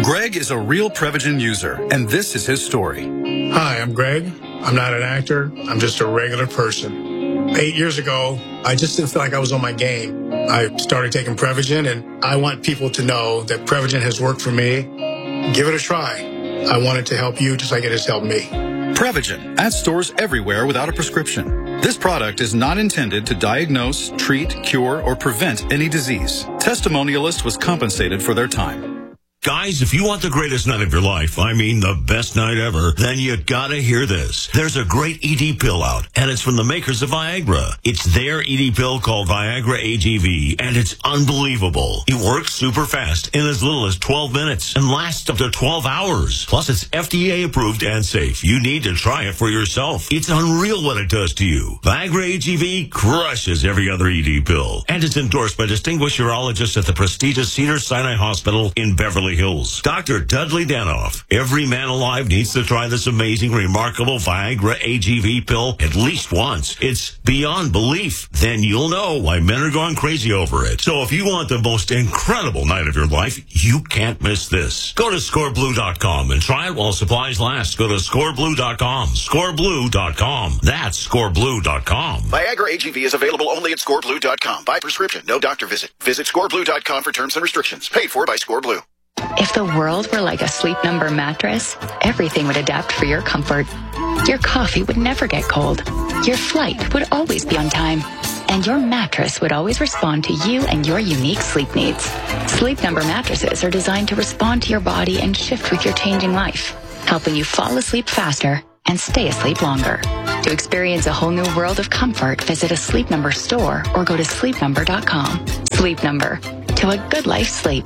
Greg is a real Prevagen user, and this is his story. Hi, I'm Greg. I'm not an actor. I'm just a regular person. 8 years ago, I just didn't feel like I was on my game. I started taking Prevagen, and I want people to know that Prevagen has worked for me. Give it a try. I want it to help you just like it has helped me. Prevagen at stores everywhere without a prescription. This product is not intended to diagnose, treat, cure, or prevent any disease. Testimonialist was compensated for their time. Guys, if you want the greatest night of your life, I mean the best night ever, then you gotta hear this. There's a great ED pill out, and it's from the makers of Viagra. It's their ED pill called Viagra AGV, and it's unbelievable. It works super fast in as little as 12 minutes and lasts up to 12 hours. Plus, it's FDA approved and safe. You need to try it for yourself. It's unreal what it does to you. Viagra AGV crushes every other ED pill, and it's endorsed by distinguished urologists at the prestigious Cedars-Sinai Hospital in Beverly Hills. Dr. Dudley Danoff. Every man alive needs to try this amazing, remarkable Viagra AGV pill at least once. It's beyond belief. Then you'll know why men are going crazy over it. So if you want the most incredible night of your life, you can't miss this. Go to scoreblue.com and try it while supplies last. Go to scoreblue.com. Scoreblue.com. That's scoreblue.com. Viagra AGV is available only at scoreblue.com. By prescription, no doctor visit. Visit scoreblue.com for terms and restrictions. Paid for by ScoreBlue. If the world were like a Sleep Number mattress, everything would adapt for your comfort. Your coffee would never get cold. Your flight would always be on time. And your mattress would always respond to you and your unique sleep needs. Sleep Number mattresses are designed to respond to your body and shift with your changing life, helping you fall asleep faster and stay asleep longer. To experience a whole new world of comfort, visit a Sleep Number store or go to sleepnumber.com. Sleep Number. To a good life sleep.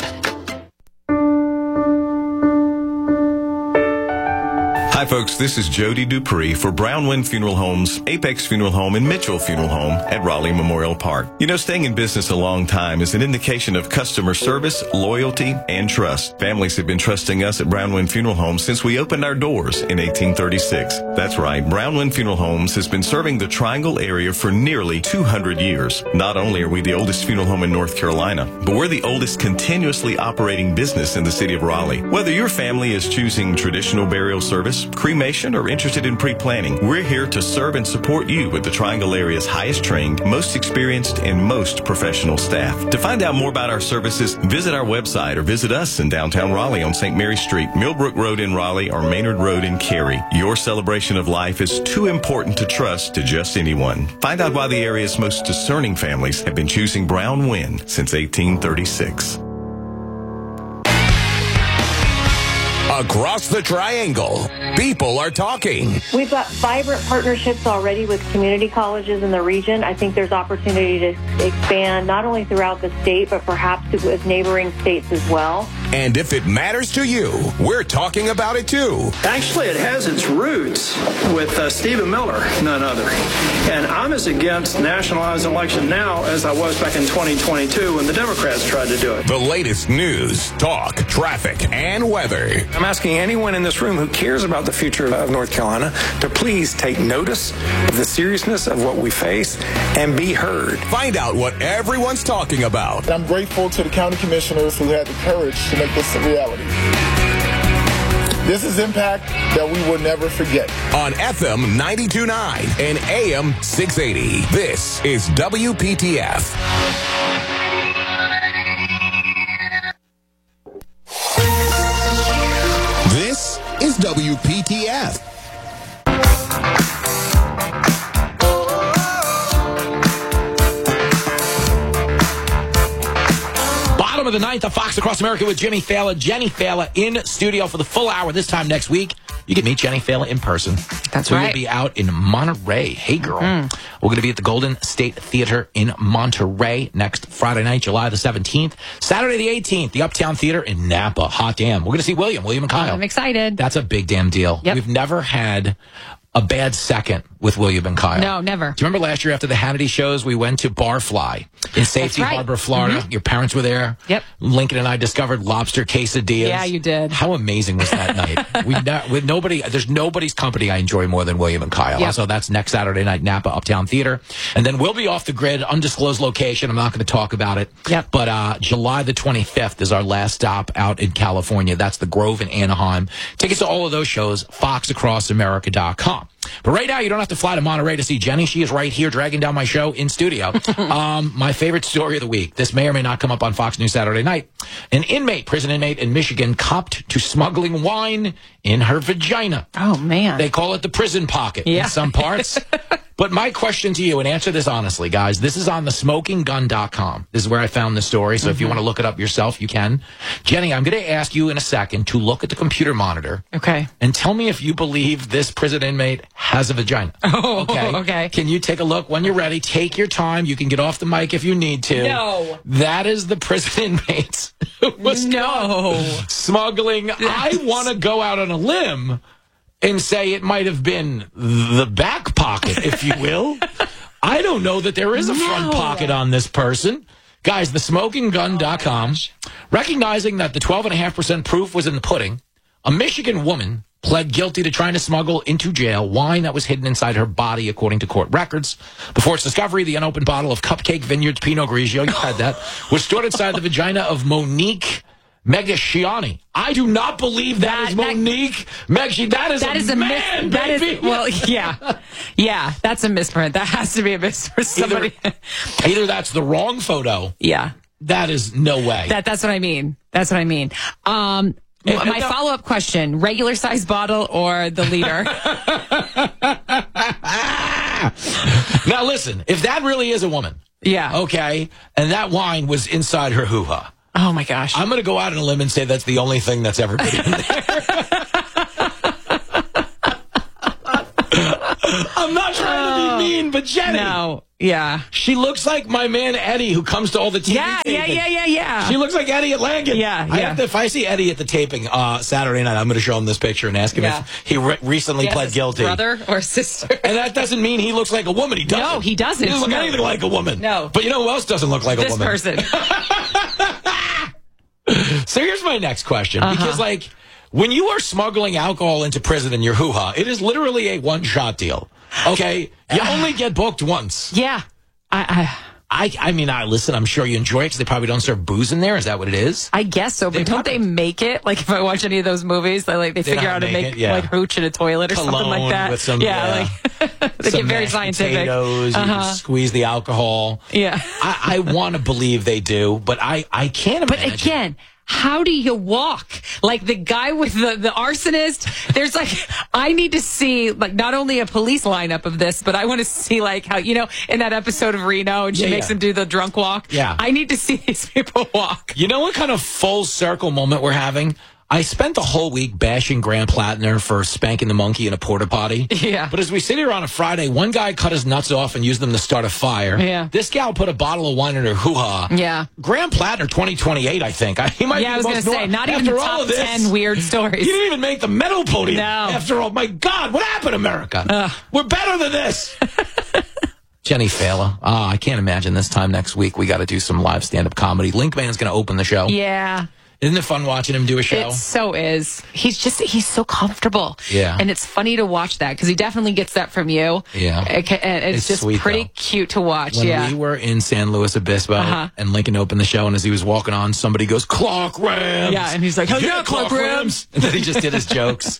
Hi folks, this is Jody Dupree for Brown Wind Funeral Homes, Apex Funeral Home, and Mitchell Funeral Home at Raleigh Memorial Park. You know, staying in business a long time is an indication of customer service, loyalty, and trust. Families have been trusting us at Brown Wind Funeral Homes since we opened our doors in 1836. That's right, Brown Wind Funeral Homes has been serving the Triangle area for nearly 200 years. Not only are we the oldest funeral home in North Carolina, but we're the oldest continuously operating business in the city of Raleigh. Whether your family is choosing traditional burial service, cremation, or interested in pre-planning, we're here to serve and support you with the Triangle area's highest trained, most experienced, and most professional staff. To find out more about our services, visit our website or visit us in downtown Raleigh on St. Mary Street, Millbrook Road in Raleigh, or Maynard Road in Cary. Your celebration of life is too important to trust to just anyone. Find out why the area's most discerning families have been choosing Brown Wind since 1836. Across the Triangle, people are talking. We've got vibrant partnerships already with community colleges in the region. I think there's opportunity to expand not only throughout the state, but perhaps with neighboring states as well. And if it matters to you, we're talking about it too. Actually, it has its roots with Stephen Miller, none other. And I'm as against nationalized election now as I was back in 2022 when the Democrats tried to do it. The latest news, talk, traffic, and weather. I'm asking anyone in this room who cares about the future of North Carolina to please take notice of the seriousness of what we face and be heard. Find out what everyone's talking about. I'm grateful to the county commissioners who had the courage to make this a reality. This is impact that we will never forget. On FM 92.9 and AM 680, this is WPTF. This is WPTF. Bottom of the ninth of Fox Across America with Jimmy Fallon. Jenny Fallon in studio for the full hour this time next week. You can meet Jenny Fallon in person. That's We're right. going to be out in Monterey. Hey, girl. We're going to be at the Golden State Theater in Monterey next Friday night, July the 17th. Saturday the 18th, the Uptown Theater in Napa. Hot damn. We're going to see William and Kyle. I'm excited. That's a big damn deal. Yep. We've never had a bad second with William and Kyle. No, never. Do you remember last year after the Hannity shows, we went to Barfly in Safety Harbor, Florida? Your parents were there. Yep. Lincoln and I discovered lobster quesadillas. Yeah, you did. How amazing was that night? With nobody, there's nobody's company I enjoy more than William and Kyle. Yep. So that's next Saturday night, Napa Uptown Theater. And then we'll be off the grid, undisclosed location. I'm not going to talk about it. Yep. But July the 25th is our last stop out in California. That's the Grove in Anaheim. Tickets to all of those shows, foxacrossamerica.com. But right now, you don't have to fly to Monterey to see Jenny. She is right here dragging down my show in studio. My favorite story of the week. This may or may not come up on Fox News Saturday night. An prison inmate in Michigan, copped to smuggling wine in her vagina. Oh, man. They call it the prison pocket in some parts. But my question to you, and answer this honestly, guys, this is on thesmokinggun.com. This is where I found this story, so if you want to look it up yourself, you can. Jenny, I'm going to ask you in a second to look at the computer monitor. Okay. And tell me if you believe this prison inmate has a vagina. Oh, okay. Can you take a look when you're ready? Take your time. You can get off the mic if you need to. No. That is the prison inmate who was smuggling. I want to go out on a limb and say it might have been the back pocket, if you will. I don't know that there is a front pocket on this person. Guys, thesmokinggun.com, recognizing that the 12.5% proof was in the pudding, a Michigan woman pled guilty to trying to smuggle into jail wine that was hidden inside her body, according to court records. Before its discovery, the unopened bottle of Cupcake Vineyards Pinot Grigio, you had that, was stored inside the vagina of Monique Megashiani. I do not believe that is Monique Megashiani. That is a man, baby. Well, yeah, that's a misprint. That has to be a misprint. Somebody. Either that's the wrong photo. Yeah, that is no way. That's what I mean. That's what I mean. My follow-up question: regular size bottle or the liter? Now listen, if that really is a woman, okay, and that wine was inside her hoo-ha. Oh, my gosh. I'm going to go out on a limb and say that's the only thing that's ever been in there. I'm not trying to be mean, but Jenny. No. Yeah. She looks like my man Eddie, who comes to all the TV tapings. Yeah. She looks like Eddie at Langen. Yeah. If I see Eddie at the taping Saturday night, I'm going to show him this picture and ask him if he recently pled guilty. Brother or sister. And that doesn't mean he looks like a woman. He doesn't. No, he doesn't. He doesn't look anything like a woman. No. But you know who else doesn't look like a woman? This person. So here's my next question. Because, when you are smuggling alcohol into prison in your hoo-ha, it is literally a one-shot deal. Okay? You only get booked once. Yeah. I mean, listen, I'm sure you enjoy it because they probably don't serve booze in there. Is that what it is? I guess so, but don't they make it? Like, if I watch any of those movies, they figure out how to make like hooch in a toilet or something like that. With some, like they get very scientific. Potatoes, you squeeze the alcohol. Yeah. I want to believe they do, but I can't imagine. But again, how do you walk? Like the guy with the arsonist, there's I need to see not only a police lineup of this, but I want to see how, in that episode of Reno and she makes him do the drunk walk. Yeah. I need to see these people walk. You know what kind of full circle moment we're having? I spent the whole week bashing Grant Plattner for spanking the monkey in a porta potty. Yeah. But as we sit here on a Friday, one guy cut his nuts off and used them to start a fire. Yeah. This gal put a bottle of wine in her hoo-ha. Yeah. Grant Plattner, 2028, I think. He might be I was going to say, not even the top 10 weird stories. He didn't even make the medal podium. No. After all, my God, what happened, America? We're better than this. Jenny Fala. I can't imagine this time next week we got to do some live stand-up comedy. Linkman's going to open the show. Yeah. Isn't it fun watching him do a show? It so is. He's so comfortable. Yeah. And it's funny to watch that because he definitely gets that from you. Yeah. And it's just sweet, pretty though. Cute to watch. When we were in San Luis Obispo and Lincoln opened the show, and as he was walking on, somebody goes, "Clark Rams." Yeah, and he's like, "Hell yeah, Clark Rams." And then he just did his jokes.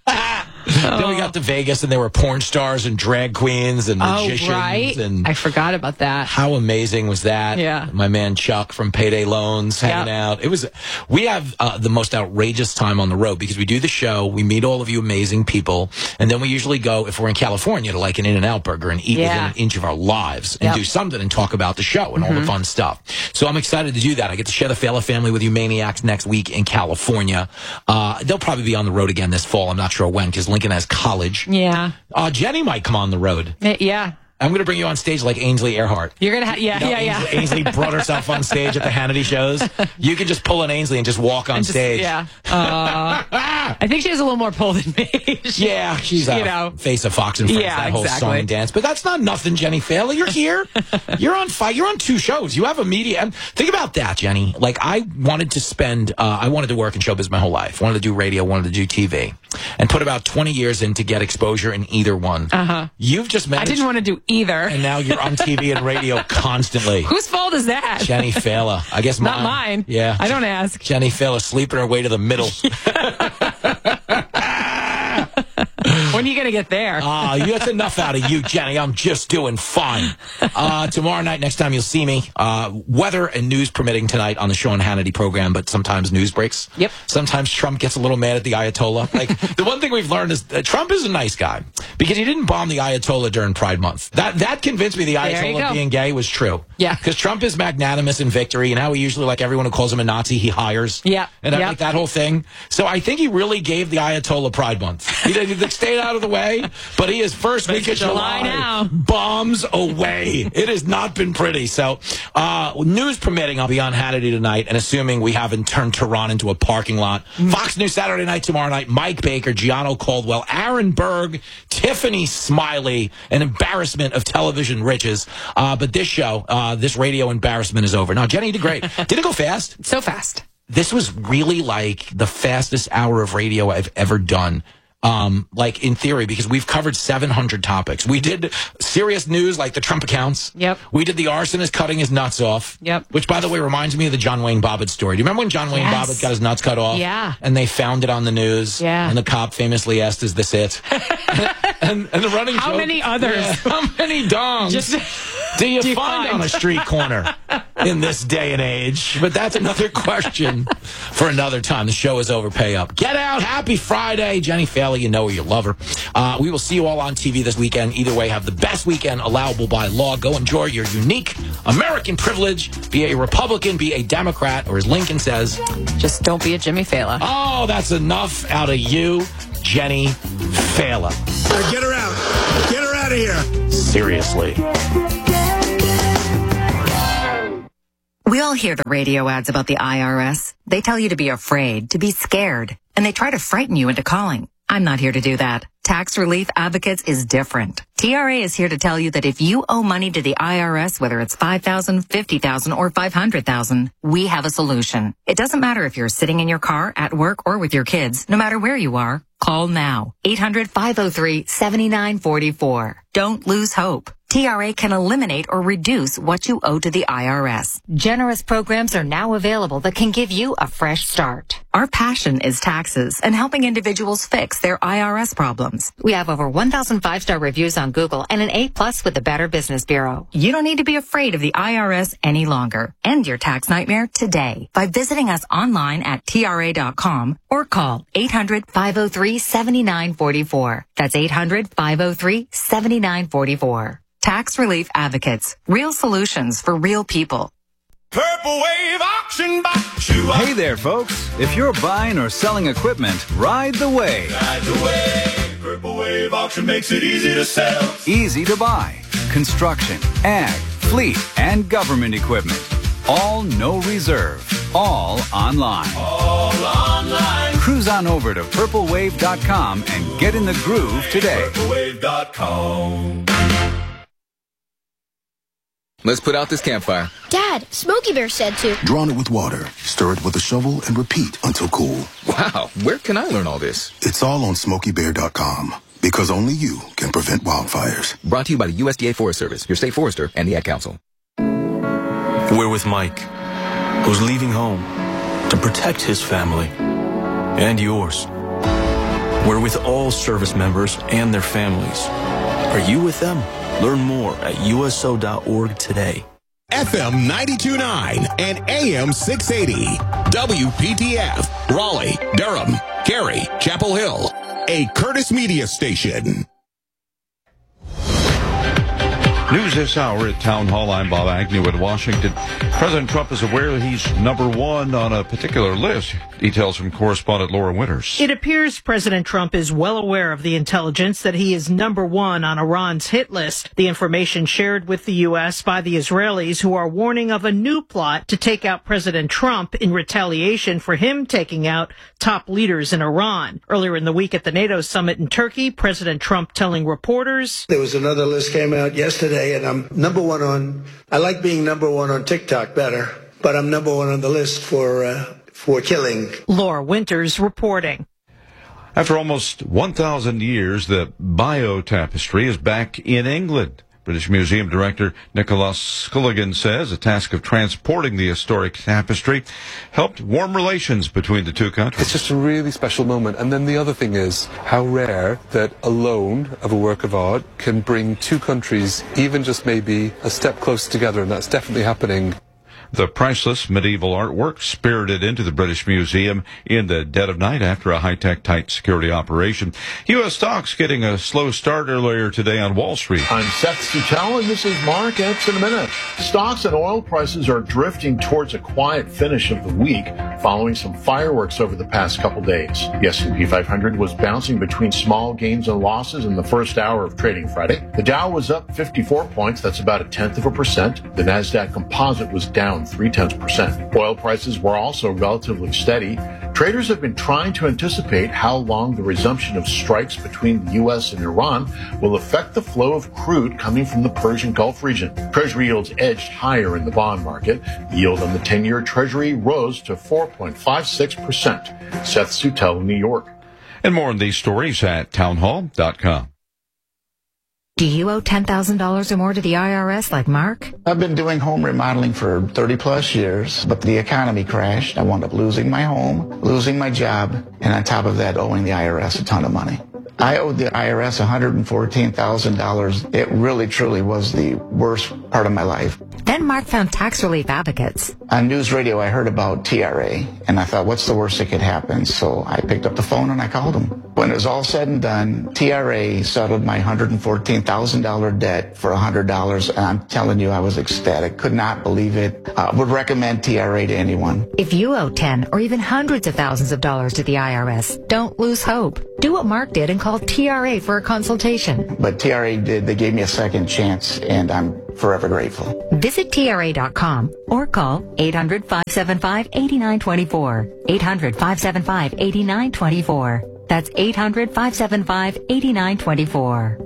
Then we got to Vegas, and there were porn stars and drag queens and magicians. Oh, right. And I forgot about that. How amazing was that? Yeah. My man Chuck from Payday Loans hanging out. We have the most outrageous time on the road because we do the show, we meet all of you amazing people, and then we usually go, if we're in California, to like an In-N-Out burger and eat within an inch of our lives and do something and talk about the show and all the fun stuff. So I'm excited to do that. I get to share the Fala family with you maniacs next week in California. They'll probably be on the road again this fall. I'm not sure when because Lincoln has college. Yeah. Jenny might come on the road. Yeah. I'm going to bring you on stage like Ainsley Earhart. You're going to Ainsley brought herself on stage at the Hannity shows. You can just pull an Ainsley and just walk on stage. Yeah. I think she has a little more pull than me. Yeah, she's face of Fox and Friends, that whole song and dance. But that's not nothing, Jenny Failer. You're here. You're on fire. You're on 2 shows. You have a media. And think about that, Jenny. Like, I wanted to work in showbiz my whole life. Wanted to do radio, wanted to do TV. And put about 20 years in to get exposure in either one. You've just managed. I didn't want to do either. And now you're on TV and radio constantly. Whose fault is that? Jenny Failer. I guess mine. Not mine. Yeah. I don't ask. Jenny Failer sleeping her way to the middle. When are you going to get there? That's enough out of you, Jenny. I'm just doing fine. Tomorrow night, next time you'll see me, weather and news permitting tonight on the Sean Hannity program, but sometimes news breaks. Yep. Sometimes Trump gets a little mad at the Ayatollah. Like, the one thing we've learned is that Trump is a nice guy because he didn't bomb the Ayatollah during Pride Month. That convinced me the Ayatollah being gay was true. Yeah. Because Trump is magnanimous in victory, and how he usually, like everyone who calls him a Nazi, he hires. Yeah. And like that whole thing. So I think he really gave the Ayatollah Pride Month. He stayed out of the way, but he is first week of July now. Bombs away. It has not been pretty. So, news permitting, I'll be on Hannity tonight, and assuming we haven't turned Tehran into a parking lot. Fox News Saturday night, tomorrow night, Mike Baker, Gianno Caldwell, Aaron Berg, Tiffany Smiley, an embarrassment of television riches. But this show, this radio embarrassment is over. Now, Jenny, you did great. Did it go fast? So fast. This was really like the fastest hour of radio I've ever done. Like in theory, because we've covered 700 topics. We did serious news like the Trump accounts. Yep. We did the arsonist cutting his nuts off. Yep. Which, by the way, reminds me of the John Wayne Bobbitt story. Do you remember when John Wayne Bobbitt got his nuts cut off? Yeah. And they found it on the news. Yeah. And the cop famously asked, "Is this it?" and the running How joke, many others? Yeah, how many dongs do you find on a street corner in this day and age? But that's another question for another time. The show is over. Pay up. Get out. Happy Friday. Jenny Failer, you know her, you love her. We will see you all on TV this weekend. Either way, have the best weekend allowable by law. Go enjoy your unique American privilege. Be a Republican, be a Democrat, or as Lincoln says, just don't be a Jimmy Failer. Oh, that's enough out of you, Jenny Failer. Get her out. Get her out of here. Seriously. We all hear the radio ads about the IRS. They tell you to be afraid, to be scared, and they try to frighten you into calling. I'm not here to do that. Tax Relief Advocates is different. TRA is here to tell you that if you owe money to the IRS, whether it's $5,000, $50,000, or $500,000, we have a solution. It doesn't matter if you're sitting in your car, at work, or with your kids. No matter where you are, call now. 800-503-7944. Don't lose hope. TRA can eliminate or reduce what you owe to the IRS. Generous programs are now available that can give you a fresh start. Our passion is taxes and helping individuals fix their IRS problems. We have over 1,000 5-star reviews on Google and an A+ with the Better Business Bureau. You don't need to be afraid of the IRS any longer. End your tax nightmare today by visiting us online at TRA.com or call 800-503-7944. That's 800-503-7944. Tax Relief Advocates. Real solutions for real people. Purple Wave Auction Box. Hey there, folks. If you're buying or selling equipment, ride the wave. Ride the wave. Purple Wave Auction makes it easy to sell. Easy to buy. Construction, ag, fleet, and government equipment. All no reserve. All online. All online. Cruise on over to purplewave.com and get in the groove today. Purplewave.com. Let's put out this campfire. Dad, Smokey Bear said to. Drown it with water, stir it with a shovel, and repeat until cool. Wow, where can I learn all this? It's all on SmokeyBear.com, because only you can prevent wildfires. Brought to you by the USDA Forest Service, your state forester, and the Ad Council. We're with Mike, who's leaving home to protect his family and yours. We're with all service members and their families. Are you with them? Learn more at USO.org today. FM 92.9 and AM 680. WPTF. Raleigh, Durham, Cary, Chapel Hill. A Curtis Media station. News this hour at Town Hall. I'm Bob Agnew in Washington. President Trump is aware he's number one on a particular list. Details from correspondent Laura Winters. It appears President Trump is well aware of the intelligence that he is number one on Iran's hit list. The information shared with the U.S. by the Israelis, who are warning of a new plot to take out President Trump in retaliation for him taking out top leaders in Iran. Earlier in the week at the NATO summit in Turkey, President Trump telling reporters, "There was another list came out yesterday, and I'm number one on, I like being number one on TikTok better, but I'm number one on the list for killing." Laura Winters reporting. After almost 1,000 years, the Bio Tapestry is back in England. British Museum Director Nicholas Sculligan says a task of transporting the historic tapestry helped warm relations between the two countries. It's just a really special moment. And then the other thing is how rare that a loan of a work of art can bring two countries even just maybe a step closer together, and that's definitely happening. The priceless medieval artwork spirited into the British Museum in the dead of night after a high-tech, tight security operation. U.S. stocks getting a slow start earlier today on Wall Street. I'm Seth Sutell, and this is Markets in a Minute. Stocks and oil prices are drifting towards a quiet finish of the week following some fireworks over the past couple days. The S&P 500 was bouncing between small gains and losses in the first hour of trading Friday. The Dow was up 54 points. That's about 0.1%. The NASDAQ Composite was down 0.3%. Oil prices were also relatively steady. Traders have been trying to anticipate how long the resumption of strikes between the U.S. and Iran will affect the flow of crude coming from the Persian Gulf region. Treasury yields edged higher in the bond market. The yield on the 10-year Treasury rose to 4.56%. Seth Sutell, New York. And more on these stories at townhall.com. Do you owe $10,000 or more to the IRS like Mark? I've been doing home remodeling for 30 plus years, but the economy crashed. I wound up losing my home, losing my job, and on top of that, owing the IRS a ton of money. I owed the IRS $114,000. It really, truly was the worst part of my life. Then Mark found tax relief advocates. On news radio, I heard about TRA, and I thought, what's the worst that could happen? So I picked up the phone and I called them. When it was all said and done, TRA settled my $114,000 debt for $100, and I'm telling you, I was ecstatic. Could not believe it. Would recommend TRA to anyone. If you owe 10 or even hundreds of thousands of dollars to the IRS, don't lose hope. Do what Mark did and call TRA for a consultation. But TRA did. They gave me a second chance, and I'm forever grateful. Visit TRA.com or call 800-575-8924. 800-575-8924. That's 800-575-8924.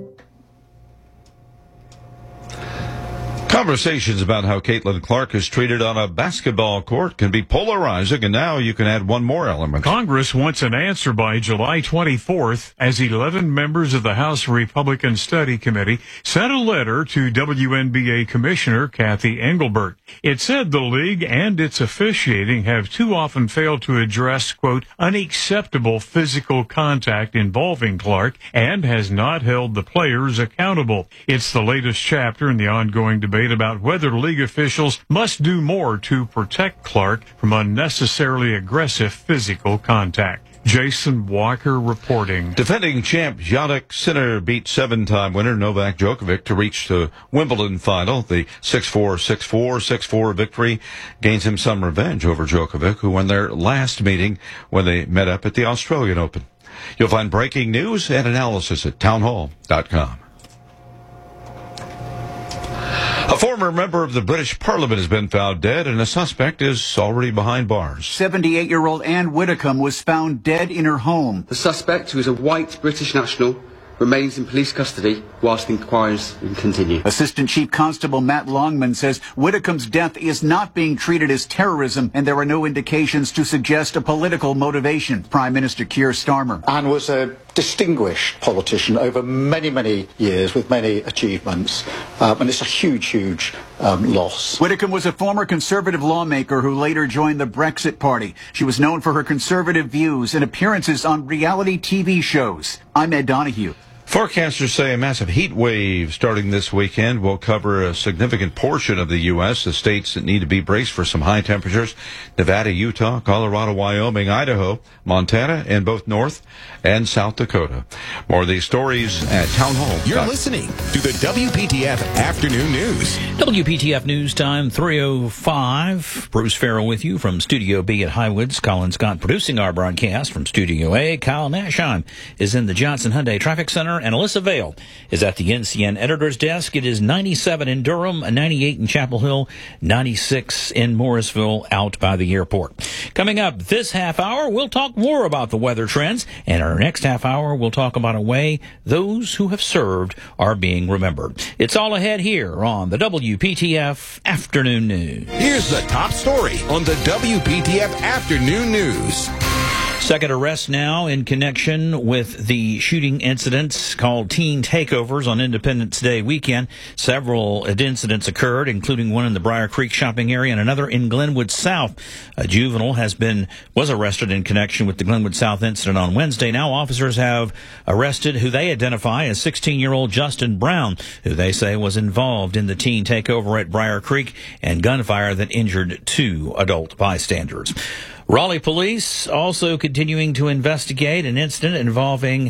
Conversations about how Caitlin Clark is treated on a basketball court can be polarizing, and now you can add one more element. Congress wants an answer by July 24th as 11 members of the House Republican Study Committee sent a letter to WNBA Commissioner Kathy Engelbert. It said the league and its officiating have too often failed to address, quote, unacceptable physical contact involving Clark and has not held the players accountable. It's the latest chapter in the ongoing debate about whether league officials must do more to protect Clark from unnecessarily aggressive physical contact. Jason Walker reporting. Defending champ Jannik Sinner beat 7-time winner Novak Djokovic to reach the Wimbledon final. The 6-4, 6-4, 6-4 victory gains him some revenge over Djokovic, who won their last meeting when they met up at the Australian Open. You'll find breaking news and analysis at townhall.com. A former member of the British Parliament has been found dead, and a suspect is already behind bars. 78-year-old Anne Widdecombe was found dead in her home. The suspect, who is a white British national, remains in police custody whilst inquiries continue. Assistant Chief Constable Matt Longman says Widdecombe's death is not being treated as terrorism, and there are no indications to suggest a political motivation. Prime Minister Keir Starmer. Anne was a distinguished politician over many, many years with many achievements, and it's a huge loss. Widdecombe was a former Conservative lawmaker who later joined the Brexit Party. She was known for her conservative views and appearances on reality TV shows. I'm Ed Donahue. Forecasters say a massive heat wave starting this weekend will cover a significant portion of the U.S. The states that need to be braced for some high temperatures: Nevada, Utah, Colorado, Wyoming, Idaho, Montana, and both North and South Dakota. More of these stories at Town Hall. You're listening to the WPTF Afternoon News. WPTF News Time 3:05. Bruce Farrell with you from Studio B at Highwoods. Colin Scott producing our broadcast from Studio A. Kyle Nashheim is in the Johnson Hyundai Traffic Center, and Alyssa Vail is at the NCN editor's desk. It is 97 in Durham, 98 in Chapel Hill, 96 in Morrisville out by the airport. Coming up this half hour, we'll talk more about the weather trends, and our next half hour, we'll talk about a way those who have served are being remembered. It's all ahead here on the WPTF Afternoon News. Here's the top story on the WPTF Afternoon News. Second arrest now in connection with the shooting incidents called teen takeovers on Independence Day weekend. Several incidents occurred, including one in the Briar Creek shopping area and another in Glenwood South. A juvenile was arrested in connection with the Glenwood South incident on Wednesday. Now officers have arrested who they identify as 16-year-old Justin Brown, who they say was involved in the teen takeover at Briar Creek and gunfire that injured 2 adult bystanders. Raleigh police also continuing to investigate an incident involving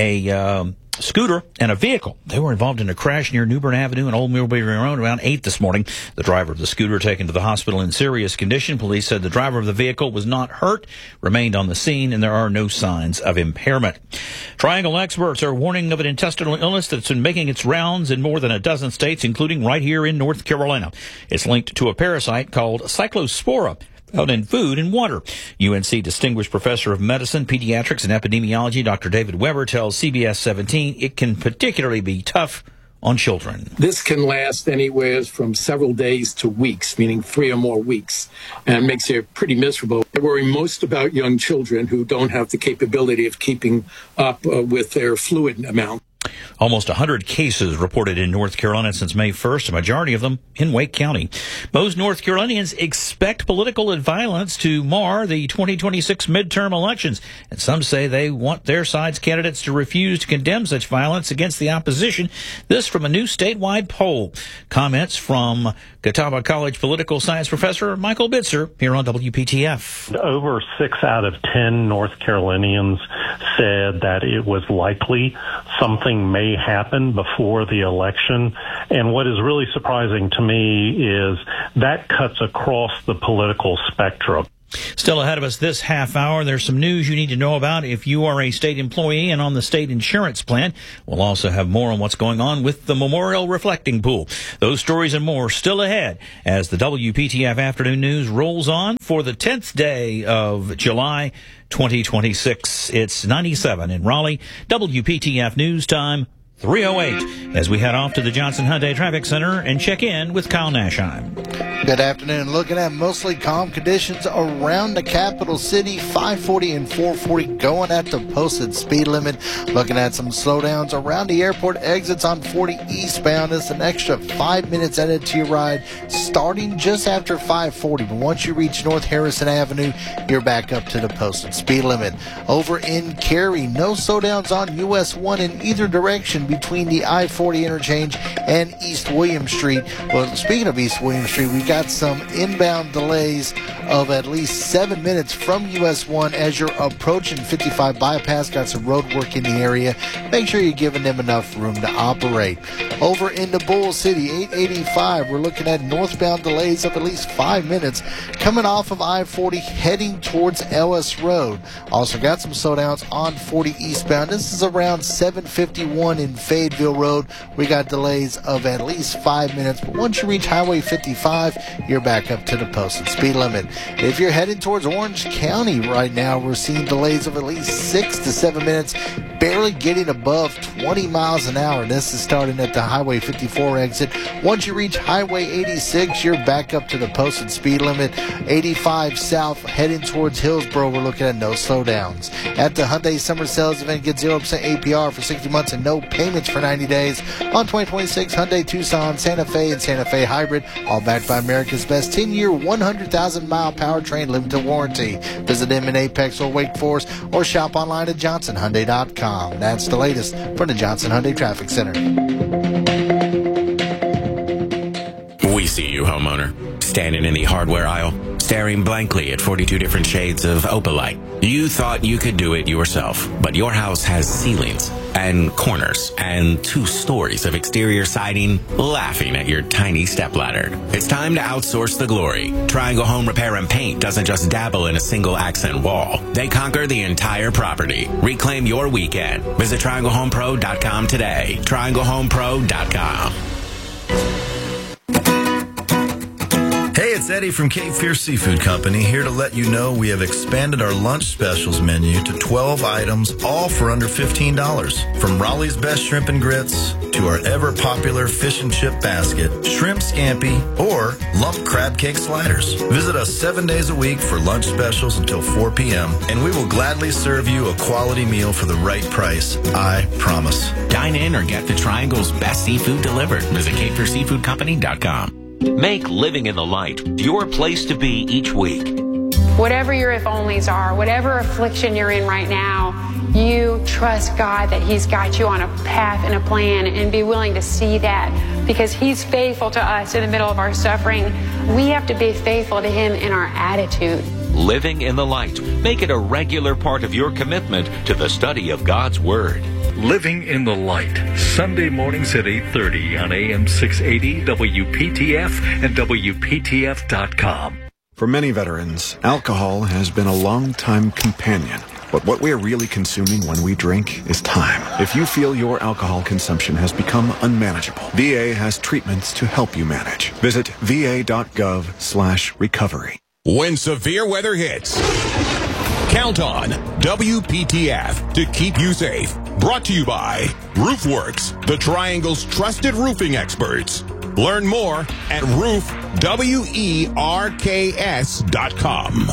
a scooter and a vehicle. They were involved in a crash near New Bern Avenue and Old Millbury Road around 8 this morning. The driver of the scooter taken to the hospital in serious condition. Police said the driver of the vehicle was not hurt, remained on the scene, and there are no signs of impairment. Triangle experts are warning of an intestinal illness that's been making its rounds in more than a dozen states, including right here in North Carolina. It's linked to a parasite called Cyclospora, found in food and water. UNC Distinguished Professor of Medicine, Pediatrics, and Epidemiology, Dr. David Weber, tells CBS 17 it can particularly be tough on children. This can last anywhere from several days to weeks, meaning 3 or more weeks, and it makes it pretty miserable. I worry most about young children who don't have the capability of keeping up with their fluid amount. Almost 100 cases reported in North Carolina since May 1st, a majority of them in Wake County. Most North Carolinians expect political violence to mar the 2026 midterm elections, and some say they want their side's candidates to refuse to condemn such violence against the opposition. This from a new statewide poll. Comments from Catawba College political science professor Michael Bitzer here on WPTF. Over 6 out of 10 North Carolinians said that it was likely something may happen before the election. And what is really surprising to me is that cuts across the political spectrum. Still ahead of us this half hour, there's some news you need to know about if you are a state employee and on the state insurance plan. We'll also have more on what's going on with the Memorial Reflecting Pool. Those stories and more still ahead as the WPTF Afternoon News rolls on for the 10th day of July 2026. It's 97 in Raleigh. WPTF News Time 3:08 as we head off to the Johnson Hyundai Traffic Center and check in with Kyle Nashheim. Good afternoon. Looking at mostly calm conditions around the capital city. 540 and 440 going at the posted speed limit. Looking at some slowdowns around the airport exits on 40 eastbound. It's an extra 5 minutes added to your ride starting just after 540. But once you reach North Harrison Avenue, you're back up to the posted speed limit. Over in Cary, no slowdowns on US 1 in either direction between the I-40 interchange and East William Street. Well, speaking of East William Street, we've got some inbound delays of at least 7 minutes from US 1 as you're approaching 55 bypass. Got some road work in the area. Make sure you're giving them enough room to operate. Over into Bull City, 885, we're looking at northbound delays of at least 5 minutes coming off of I-40 heading towards Ellis Road. Also got some slowdowns on 40 eastbound. This is around 751 in Fayetteville Road. We got delays of at least 5 minutes, but once you reach Highway 55, you're back up to the posted speed limit. If you're heading towards Orange County right now, we're seeing delays of at least 6 to 7 minutes, barely getting above 20 miles an hour. This is starting at the Highway 54 exit. Once you reach Highway 86, you're back up to the posted speed limit. 85 south, heading towards Hillsborough, we're looking at no slowdowns. At the Hyundai Summer Sales Event, get 0% APR for 60 months and no payments for 90 days on 2026 Hyundai Tucson, Santa Fe, and Santa Fe Hybrid, all backed by America's best 10-year, 100,000-mile powertrain limited warranty. Visit them in Apex or Wake Forest or shop online at johnsonhyundai.com. JohnsonHyundai.com. That's the latest from the Johnson Hyundai Traffic Center. We see you, homeowner, standing in the hardware aisle, staring blankly at 42 different shades of Opalite. You thought you could do it yourself, but your house has ceilings and corners and 2 stories of exterior siding, laughing at your tiny stepladder. It's time to outsource the glory. Triangle Home Repair and Paint doesn't just dabble in a single accent wall. They conquer the entire property. Reclaim your weekend. Visit TriangleHomePro.com today. TriangleHomePro.com. Hey, it's Eddie from Cape Fear Seafood Company, here to let you know we have expanded our lunch specials menu to 12 items, all for under $15. From Raleigh's Best Shrimp and Grits to our ever-popular fish and chip basket, shrimp scampi, or lump crab cake sliders. Visit us 7 days a week for lunch specials until 4 p.m., and we will gladly serve you a quality meal for the right price, I promise. Dine in or get the Triangle's best seafood delivered. Visit CapeFearSeafoodCompany.com. Make Living in the Light your place to be each week. Whatever your if-onlys are, whatever affliction you're in right now, you trust God that He's got you on a path and a plan, and be willing to see that because He's faithful to us in the middle of our suffering. We have to be faithful to Him in our attitude. Living in the Light. Make it a regular part of your commitment to the study of God's Word. Living in the Light, Sunday mornings at 8:30 on AM 680 WPTF and WPTF.com. For many veterans, alcohol has been a long-time companion. But what we are really consuming when we drink is time. If you feel your alcohol consumption has become unmanageable, VA has treatments to help you manage. Visit va.gov/recovery. When severe weather hits, count on WPTF to keep you safe. Brought to you by Roofworks, the Triangle's trusted roofing experts. Learn more at roofwerks.com.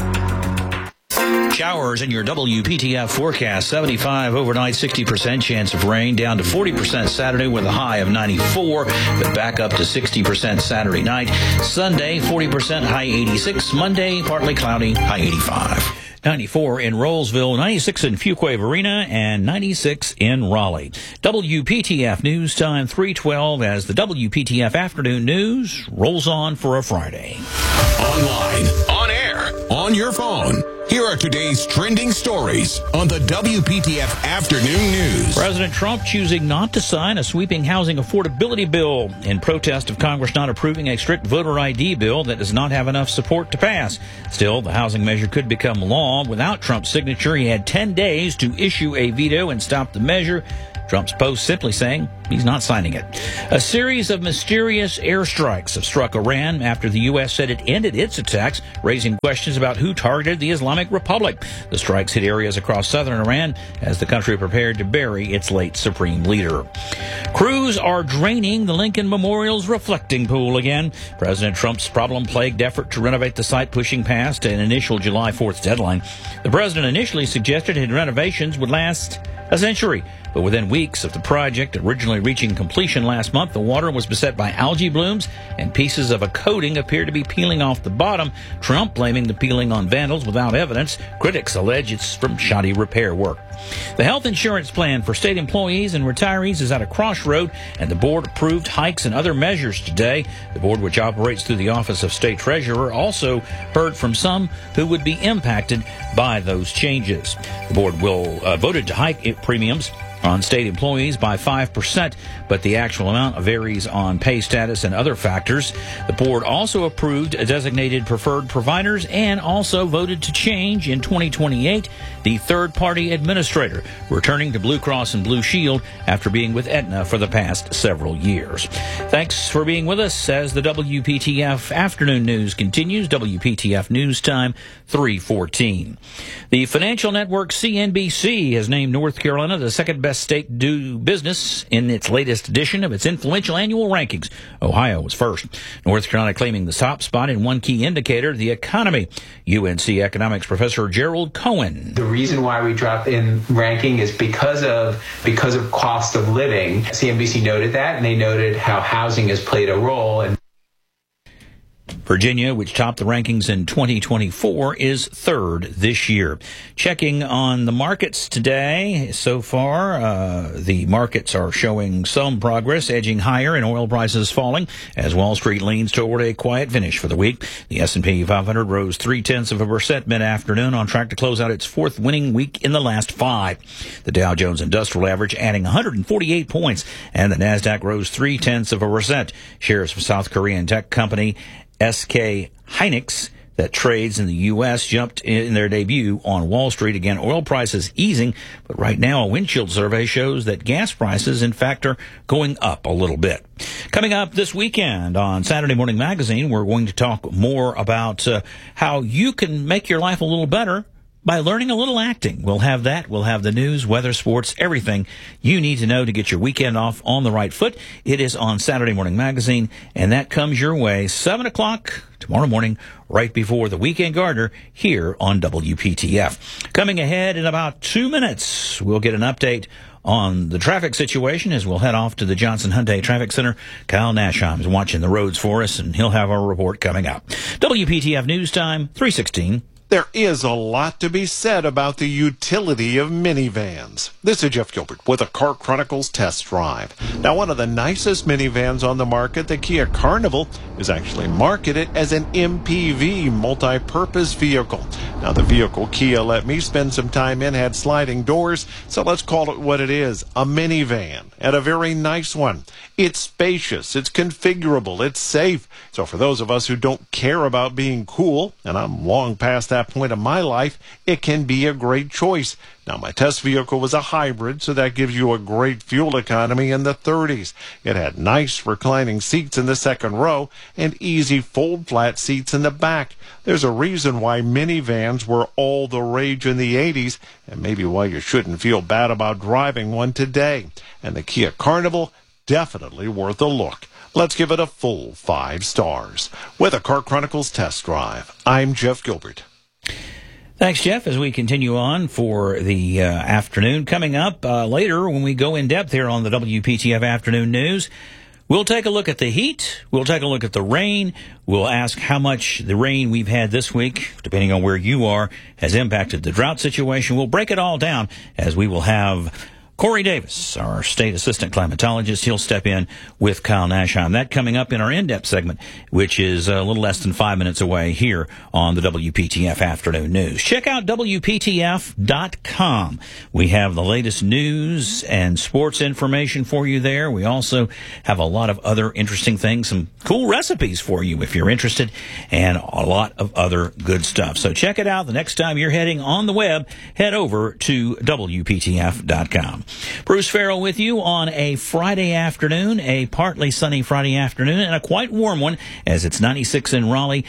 Showers in your WPTF forecast. 75 overnight, 60% chance of rain, down to 40% Saturday with a high of 94, but back up to 60% Saturday night. Sunday, 40%, high 86. Monday, partly cloudy, high 85. 94 in Rollsville, 96 in Fuquay-Varina, and 96 in Raleigh. WPTF News Time 3:12 as the WPTF Afternoon News rolls on for a Friday. Online, on air, on your phone. Here are today's trending stories on the WPTF Afternoon News. President Trump choosing not to sign a sweeping housing affordability bill in protest of Congress not approving a strict voter ID bill that does not have enough support to pass. Still, the housing measure could become law. Without Trump's signature, he had 10 days to issue a veto and stop the measure. Trump's post simply saying he's not signing it. A series of mysterious airstrikes have struck Iran after the U.S. said it ended its attacks, raising questions about who targeted the Islamic Republic. The strikes hit areas across southern Iran as the country prepared to bury its late supreme leader. Crews are draining the Lincoln Memorial's reflecting pool again. President Trump's problem-plagued effort to renovate the site pushing past an initial July 4th deadline. The president initially suggested his renovations would last a century. But within weeks of the project originally reaching completion last month, the water was beset by algae blooms and pieces of a coating appear to be peeling off the bottom. Trump blaming the peeling on vandals without evidence. Critics allege it's from shoddy repair work. The health insurance plan for state employees and retirees is at a crossroad, and the board approved hikes and other measures today. The board, which operates through the Office of State Treasurer, also heard from some who would be impacted by those changes. The board voted to hike premiums on state employees by 5%, but the actual amount varies on pay status and other factors. The board also approved designated preferred providers and also voted to change in 2028 the third-party administrator, returning to Blue Cross and Blue Shield after being with Aetna for the past several years. Thanks for being with us as the WPTF Afternoon News continues. WPTF News Time 3:14. The financial network CNBC has named North Carolina the second best state to do business in its latest edition of its influential annual rankings. Ohio was first. North Carolina claiming the top spot in one key indicator, the economy. UNC economics professor Gerald Cohen. The reason why we dropped in ranking is because of cost of living. CNBC noted that, and they noted how housing has played a role. And Virginia, which topped the rankings in 2024, is third this year. Checking on the markets today, so far, the markets are showing some progress, edging higher and oil prices falling as Wall Street leans toward a quiet finish for the week. The S&P 500 rose 0.3% mid-afternoon, on track to close out its fourth winning week in the last 5. The Dow Jones Industrial Average adding 148 points, and the Nasdaq rose 0.3%. Shares of South Korean tech company SK Hynix that trades in the U.S. jumped in their debut on Wall Street. Again, oil prices easing, but right now a windshield survey shows that gas prices, in fact, are going up a little bit. Coming up this weekend on Saturday Morning Magazine, we're going to talk more about how you can make your life a little better by learning a little acting. We'll have that. We'll have the news, weather, sports, everything you need to know to get your weekend off on the right foot. It is on Saturday Morning Magazine, and that comes your way 7 o'clock tomorrow morning, right before the Weekend Gardener here on WPTF. Coming ahead in about 2 minutes, we'll get an update on the traffic situation as we'll head off to the Johnson Hyundai Traffic Center. Kyle Nashheim is watching the roads for us, and he'll have our report coming up. WPTF News Time, 3:16. There is a lot to be said about the utility of minivans. This is Jeff Gilbert with a Car Chronicles test drive. Now, one of the nicest minivans on the market, the Kia Carnival, is actually marketed as an MPV, multi-purpose vehicle. Now, the vehicle Kia let me spend some time in had sliding doors, so let's call it what it is, a minivan, and a very nice one. It's spacious, it's configurable, it's safe. So for those of us who don't care about being cool, and I'm long past that point of my life, it can be a great choice. Now, my test vehicle was a hybrid, so that gives you a great fuel economy in the 30s. It had nice reclining seats in the second row and easy fold-flat seats in the back. There's a reason why minivans were all the rage in the 80s, and maybe why you shouldn't feel bad about driving one today. And the Kia Carnival, definitely worth a look. Let's give it a full 5 stars. With a Car Chronicles test drive, I'm Jeff Gilbert. Thanks, Jeff, as we continue on for the afternoon. Coming up later when we go in depth here on the WPTF Afternoon News, we'll take a look at the heat. We'll take a look at the rain. We'll ask how much the rain we've had this week, depending on where you are, has impacted the drought situation. We'll break it all down as we will have Corey Davis, our state assistant climatologist. He'll step in with Kyle Nashheim. That coming up in our in-depth segment, which is a little less than 5 minutes away here on the WPTF Afternoon News. Check out WPTF.com. We have the latest news and sports information for you there. We also have a lot of other interesting things, some cool recipes for you if you're interested, and a lot of other good stuff. So check it out. The next time you're heading on the web, head over to WPTF.com. Bruce Farrell with you on a Friday afternoon, a partly sunny Friday afternoon, and a quite warm one as it's 96 in Raleigh,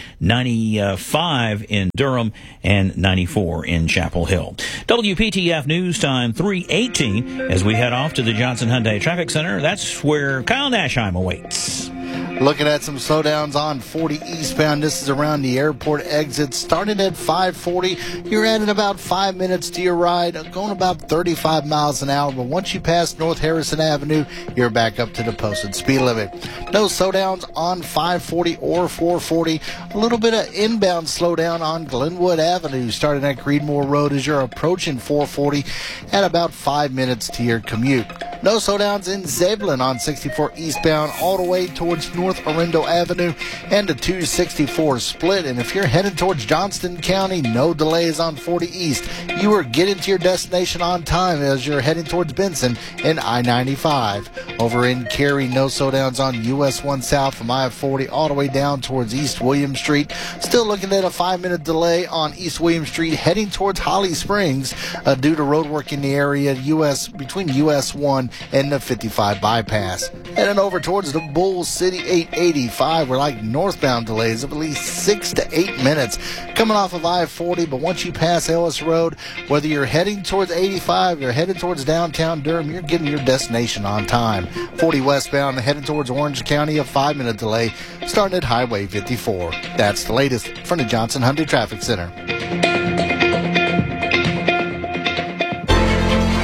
95 in Durham, and 94 in Chapel Hill. WPTF News Time 3:18 as we head off to the Johnson Hyundai Traffic Center. That's where Kyle Nashheim awaits. Looking at some slowdowns on 40 eastbound. This is around the airport exit. Starting at 540, you're adding about 5 minutes to your ride, going about 35 miles an hour. But once you pass North Harrison Avenue, you're back up to the posted speed limit. No slowdowns on 540 or 440. A little bit of inbound slowdown on Glenwood Avenue, starting at Creedmoor Road as you're approaching 440 at about 5 minutes to your commute. No slowdowns in Zebulon on 64 eastbound all the way towards North Orlando Avenue and the 264 split. And if you're headed towards Johnston County, no delays on 40 East. You are getting to your destination on time as you're heading towards Benson and I-95. Over in Cary, no slowdowns on US 1 South from I-40 all the way down towards East William Street. Still looking at a 5-minute delay on East William Street heading towards Holly Springs due to road work in the area between US 1 and the 55 bypass. Heading over towards the Bull City 885, we're like northbound delays of at least 6 to 8 minutes coming off of I-40. But once you pass Ellis Road, whether you're heading towards 85, you're headed towards downtown Durham, you're getting your destination on time. 40 westbound heading towards Orange County, a 5-minute delay starting at Highway 54. That's the latest from the Johnson Hyundai Traffic Center. Many say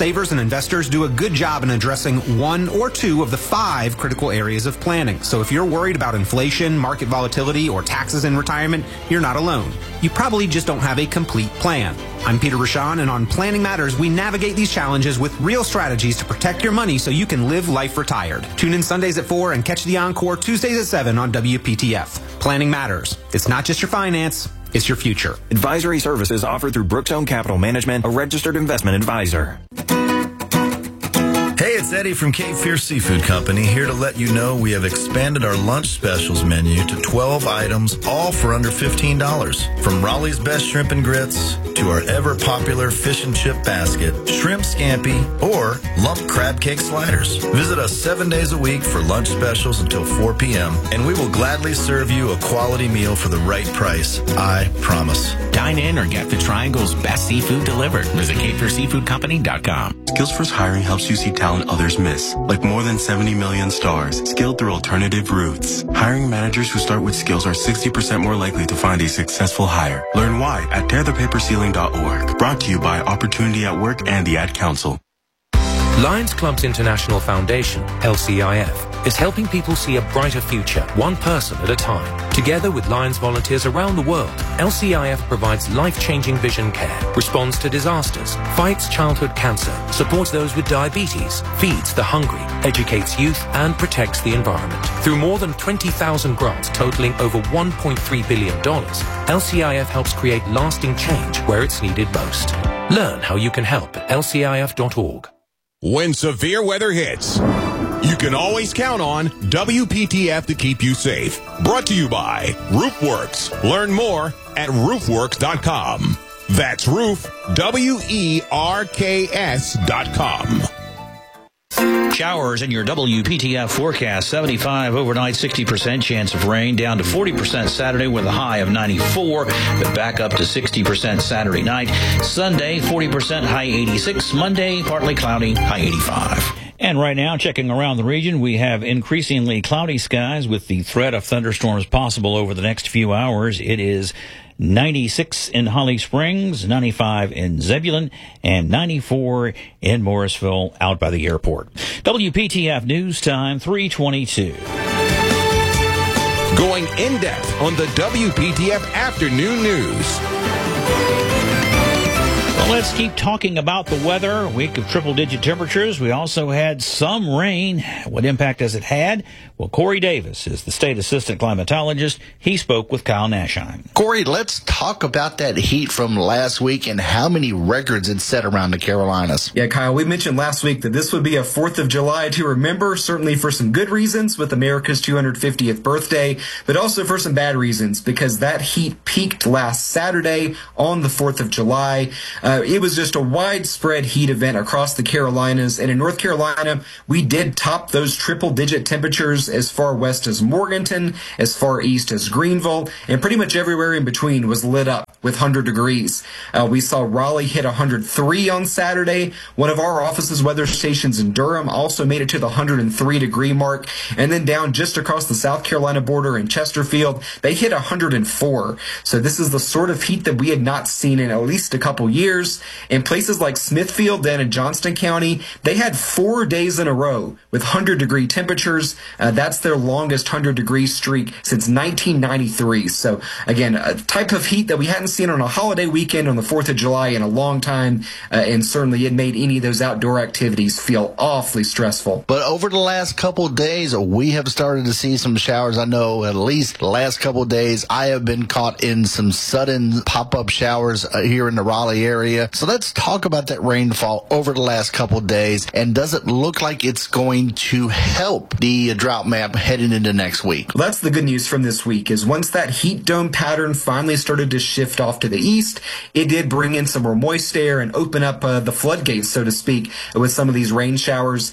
savers and investors do a good job in addressing one or two of the 5 critical areas of planning. So if you're worried about inflation, market volatility, or taxes in retirement, you're not alone. You probably just don't have a complete plan. I'm Peter Rashan, and on Planning Matters, we navigate these challenges with real strategies to protect your money so you can live life retired. Tune in Sundays at 4 and catch the encore Tuesdays at 7 on WPTF. Planning Matters. It's not just your finance, it's your future. Advisory services offered through Brookstone Capital Management, a registered investment advisor. Hey, it's Eddie from Cape Fear Seafood Company, here to let you know we have expanded our lunch specials menu to 12 items, all for under $15. From Raleigh's Best Shrimp and Grits to our ever-popular fish and chip basket, shrimp scampi, or lump crab cake sliders. Visit us 7 days a week for lunch specials until 4 p.m., and we will gladly serve you a quality meal for the right price. I promise. Dine in or get the Triangle's best seafood delivered. Visit CapeFearSeafoodCompany.com. Skills First Hiring helps you see talent others miss, like more than 70 million stars, skilled through alternative routes. Hiring managers who start with skills are 60% more likely to find a successful hire. Learn why at tearthepaperceiling.org. Brought to you by Opportunity at Work and the Ad Council. Lions Clubs International Foundation, LCIF, is helping people see a brighter future, one person at a time. Together with Lions volunteers around the world, LCIF provides life-changing vision care, responds to disasters, fights childhood cancer, supports those with diabetes, feeds the hungry, educates youth, and protects the environment. Through more than 20,000 grants totaling over $1.3 billion, LCIF helps create lasting change where it's needed most. Learn how you can help at lcif.org. When severe weather hits, you can always count on WPTF to keep you safe. Brought to you by RoofWorks. Learn more at roofworks.com. That's roof, WERKS.com. Showers in your WPTF forecast. 75 overnight, 60% chance of rain, down to 40% Saturday with a high of 94, but back up to 60% Saturday night. Sunday, 40%, high 86. Monday, partly cloudy, high 85. And right now, checking around the region, we have increasingly cloudy skies with the threat of thunderstorms possible over the next few hours. It is 96 in Holly Springs, 95 in Zebulon, and 94 in Morrisville out by the airport. WPTF News Time, 3:22. Going in-depth on the WPTF Afternoon News. Well, let's keep talking about the weather. A week of triple-digit temperatures. We also had some rain. What impact has it had? Well, Corey Davis is the state assistant climatologist. He spoke with Kyle Nashheim. Corey, let's talk about that heat from last week and how many records it set around the Carolinas. Yeah, Kyle, we mentioned last week that this would be a 4th of July to remember, certainly for some good reasons with America's 250th birthday, but also for some bad reasons because that heat peaked last Saturday on the 4th of July. It was just a widespread heat event across the Carolinas, and in North Carolina, we did top those triple-digit temperatures as far west as Morganton, as far east as Greenville, and pretty much everywhere in between was lit up with 100 degrees. We saw Raleigh hit 103 on Saturday. One of our office's weather stations in Durham also made it to the 103-degree mark, and then down just across the South Carolina border in Chesterfield, they hit 104. So this is the sort of heat that we had not seen in at least a couple years. In places like Smithfield, down in Johnston County, they had 4 days in a row with 100-degree temperatures. That's their longest 100-degree streak since 1993. So, again, a type of heat that we hadn't seen on a holiday weekend on the 4th of July in a long time, and certainly it made any of those outdoor activities feel awfully stressful. But over the last couple of days, we have started to see some showers. I know at least the last couple of days, I have been caught in some sudden pop-up showers here in the Raleigh area. So let's talk about that rainfall over the last couple of days, and does it look like it's going to help the drought map heading into next week? Well, that's the good news from this week, is once that heat dome pattern finally started to shift off to the east, it did bring in some more moist air and open up the floodgates, so to speak, with some of these rain showers.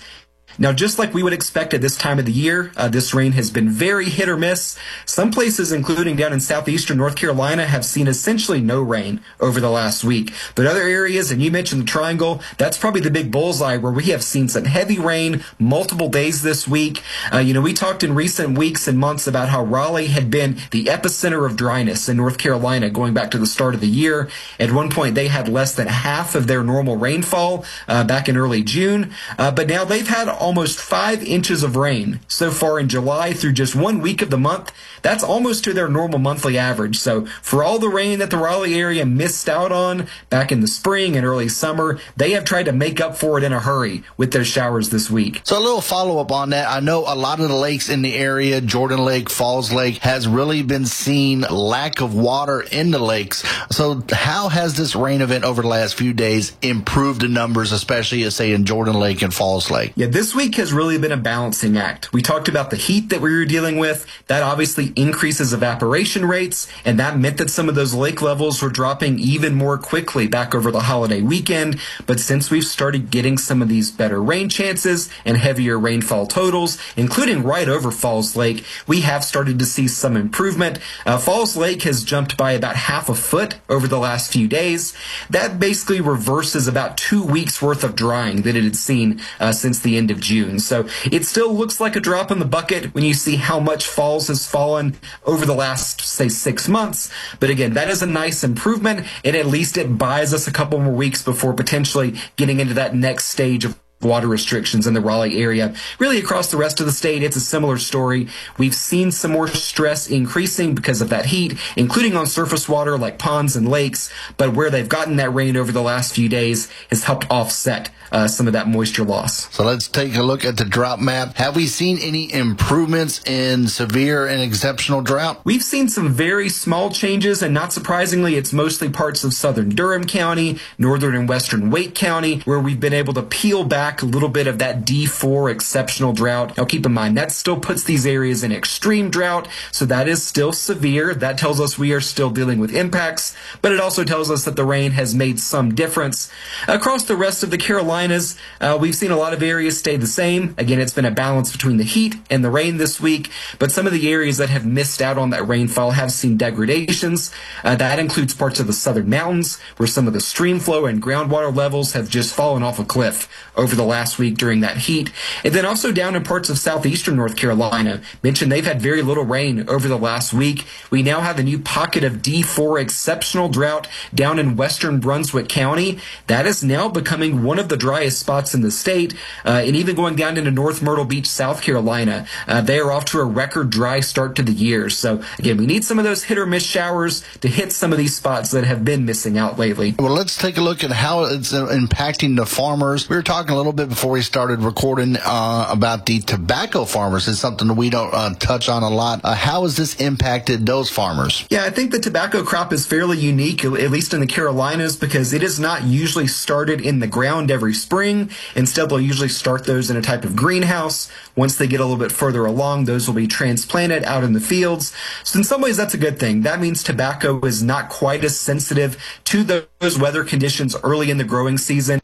Now, just like we would expect at this time of the year, this rain has been very hit or miss. Some places, including down in southeastern North Carolina, have seen essentially no rain over the last week. But other areas, and you mentioned the Triangle, that's probably the big bullseye where we have seen some heavy rain multiple days this week. We talked in recent weeks and months about how Raleigh had been the epicenter of dryness in North Carolina going back to the start of the year. At one point, they had less than half of their normal rainfall back in early June. But now they've had almost 5 inches of rain so far in July through just 1 week of the month. That's almost to their normal monthly average. So for all the rain that the Raleigh area missed out on back in the spring and early summer, they have tried to make up for it in a hurry with those showers this week. So a little follow-up on that. I know a lot of the lakes in the area, Jordan Lake, Falls Lake, has really been seen lack of water in the lakes. So how has this rain event over the last few days improved the numbers, especially, say, in Jordan Lake and Falls Lake? Yeah, this week has really been a balancing act. We talked about the heat that we were dealing with. That obviously increases evaporation rates, and that meant that some of those lake levels were dropping even more quickly back over the holiday weekend. But since we've started getting some of these better rain chances and heavier rainfall totals, including right over Falls Lake, we have started to see some improvement. Falls Lake has jumped by about half a foot over the last few days. That basically reverses about 2 weeks worth of drying that it had seen since the end of June. So it still looks like a drop in the bucket when you see how much Falls has fallen over the last, say, 6 months. But again, that is a nice improvement, and at least it buys us a couple more weeks before potentially getting into that next stage of water restrictions in the Raleigh area. Really across the rest of the state, it's a similar story. We've seen some more stress increasing because of that heat, including on surface water like ponds and lakes, but where they've gotten that rain over the last few days has helped offset some of that moisture loss. So let's take a look at the drought map. Have we seen any improvements in severe and exceptional drought? We've seen some very small changes, and not surprisingly, it's mostly parts of southern Durham County, northern and western Wake County, where we've been able to peel back a little bit of that D4 exceptional drought. Now keep in mind, that still puts these areas in extreme drought, so that is still severe. That tells us we are still dealing with impacts, but it also tells us that the rain has made some difference. Across the rest of the Carolinas, we've seen a lot of areas stay the same. Again, it's been a balance between the heat and the rain this week, but some of the areas that have missed out on that rainfall have seen degradations. That includes parts of the southern mountains, where some of the stream flow and groundwater levels have just fallen off a cliff over the last week during that heat. And then also down in parts of southeastern North Carolina, mentioned they've had very little rain over the last week. We now have a new pocket of D4 exceptional drought down in western Brunswick County. That is now becoming one of the driest spots in the state, and even going down into North Myrtle Beach, South Carolina. They are off to a record dry start to the year. So again, we need some of those hit or miss showers to hit some of these spots that have been missing out lately. Well, let's take a look at how it's impacting the farmers. We were talking a little bit before we started recording about the tobacco farmers. It's something that we don't touch on a lot. How has this impacted those farmers? Yeah, I think the tobacco crop is fairly unique, at least in the Carolinas, because it is not usually started in the ground every spring. Instead, they'll usually start those in a type of greenhouse. Once they get a little bit further along, those will be transplanted out in the fields. So in some ways, that's a good thing. That means tobacco is not quite as sensitive to those weather conditions early in the growing season.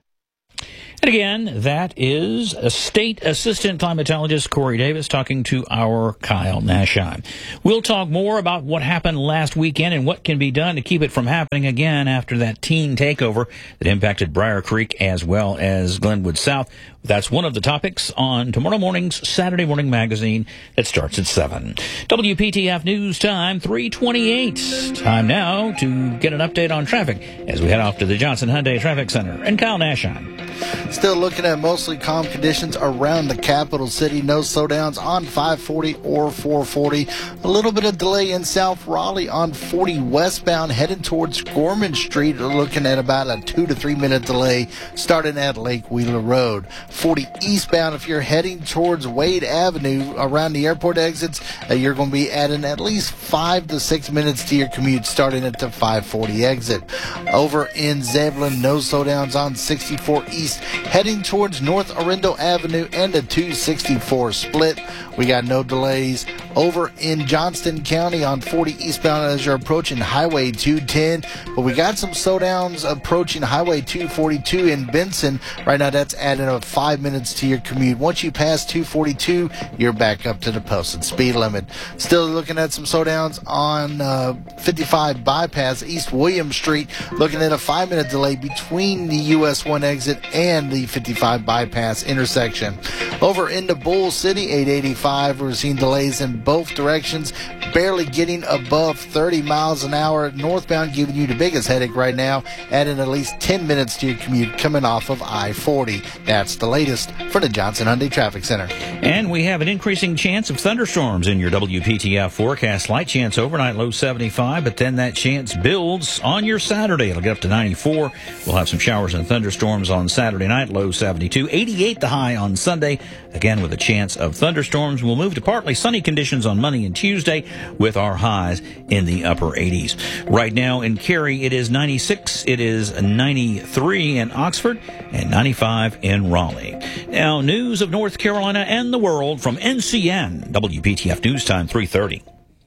And again, that is a State Assistant Climatologist Corey Davis talking to our Kyle Nashon. We'll talk more about what happened last weekend and what can be done to keep it from happening again after that teen takeover that impacted Briar Creek as well as Glenwood South. That's one of the topics on tomorrow morning's Saturday Morning Magazine that starts at 7. WPTF News Time, 3:28. Time now to get an update on traffic as we head off to the Johnson Hyundai Traffic Center. And Kyle Nashon. Still looking at mostly calm conditions around the capital city. No slowdowns on 540 or 440. A little bit of delay in South Raleigh on 40 westbound heading towards Gorman Street. Looking at about a 2 to 3 minute delay starting at Lake Wheeler Road. 40 eastbound, if you're heading towards Wade Avenue around the airport exits, you're going to be adding at least 5 to 6 minutes to your commute starting at the 540 exit. Over in Zebulon, no slowdowns on 64 east east, heading towards North Arundel Avenue and the 264 split. We got no delays over in Johnston County on 40 eastbound as you're approaching Highway 210. But we got some slowdowns approaching Highway 242 in Benson. Right now, that's adding up 5 minutes to your commute. Once you pass 242, you're back up to the posted speed limit. Still looking at some slowdowns on 55 bypass East William Street. Looking at a 5-minute delay between the US 1 exit and the 55 bypass intersection. Over into Bull City, 885, we're seeing delays in both directions, barely getting above 30 miles an hour. Northbound giving you the biggest headache right now, adding at least 10 minutes to your commute coming off of I-40. That's the latest for the Johnson Hyundai Traffic Center. And we have an increasing chance of thunderstorms in your WPTF forecast. Light chance overnight, low 75, but then that chance builds on your Saturday. It'll get up to 94. We'll have some showers and thunderstorms on Saturday night, low 72. 88 the high on Sunday, again with a chance of thunderstorms. We'll move to partly sunny conditions on Monday and Tuesday with our highs in the upper 80s. Right now in Cary, it is 96. It is 93 in Oxford and 95 in Raleigh. Now, news of North Carolina and the world from NCN. WPTF News Time 3:30.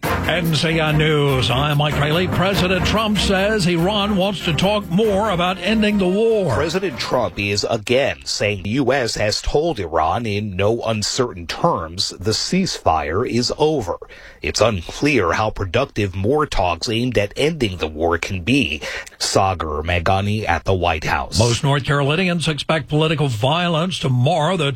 NCN News. I'm Mike Rayleigh. President Trump says Iran wants to talk more about ending the war. President Trump is again saying the U.S. has told Iran in no uncertain terms the ceasefire is over. It's unclear how productive more talks aimed at ending the war can be. Sagar Meghani at the White House. Most North Carolinians expect political violence to mar the